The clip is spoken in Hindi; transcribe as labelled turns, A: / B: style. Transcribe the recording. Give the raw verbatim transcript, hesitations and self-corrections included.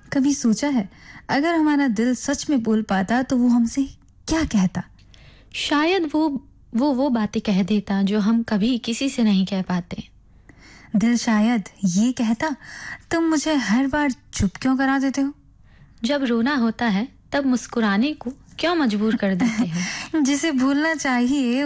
A: कभी सोचा है अगर हमारा दिल सच में बोल पाता तो वो हमसे क्या कहता?
B: शायद वो वो वो बातें कह देता जो हम कभी किसी से नहीं कह पाते।
A: दिल शायद ये कहता, तुम मुझे हर बार चुप क्यों करा देते हो?
B: जब रोना होता है तब मुस्कुराने को क्यों मजबूर कर देते हो?
A: जिसे भूलना चाहिए